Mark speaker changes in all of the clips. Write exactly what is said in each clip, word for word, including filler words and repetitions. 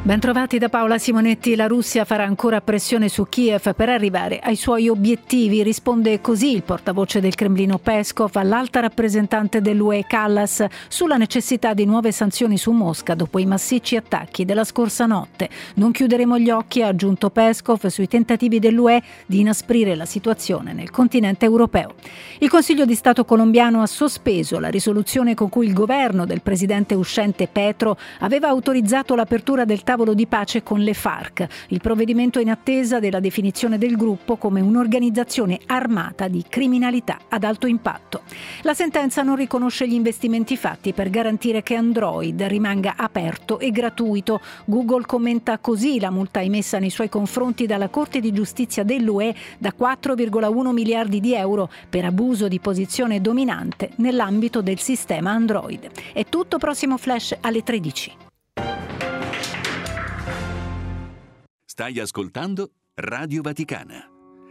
Speaker 1: Bentrovati da Paola Simonetti. La Russia farà ancora pressione su Kiev per arrivare ai suoi obiettivi. Risponde così il portavoce del Cremlino Peskov all'alta rappresentante dell'U E Kallas sulla necessità di nuove sanzioni su Mosca dopo i massicci attacchi della scorsa notte. Non chiuderemo gli occhi, ha aggiunto Peskov, sui tentativi dell'U E di inasprire la situazione nel continente europeo. Il Consiglio di Stato colombiano ha sospeso la risoluzione con cui il governo del presidente uscente Petro aveva autorizzato l'apertura del tavolo di pace con le FARC. Il provvedimento è in attesa della definizione del gruppo come un'organizzazione armata di criminalità ad alto impatto. La sentenza non riconosce gli investimenti fatti per garantire che Android rimanga aperto e gratuito. Google commenta così la multa emessa nei suoi confronti dalla Corte di Giustizia dell'U E da quattro virgola uno miliardi di euro per abuso di posizione dominante nell'ambito del sistema Android. È tutto, prossimo flash alle tredici.
Speaker 2: Stai ascoltando Radio Vaticana.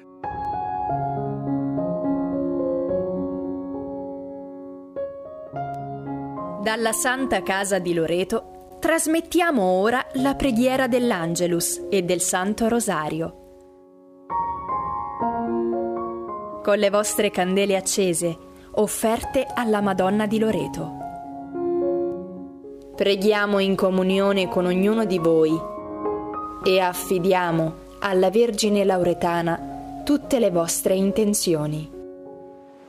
Speaker 3: Dalla Santa Casa di Loreto trasmettiamo ora la preghiera dell'Angelus e del Santo Rosario. Con le vostre candele accese, offerte alla Madonna di Loreto. Preghiamo in comunione con ognuno di voi e affidiamo alla Vergine Lauretana tutte le vostre intenzioni.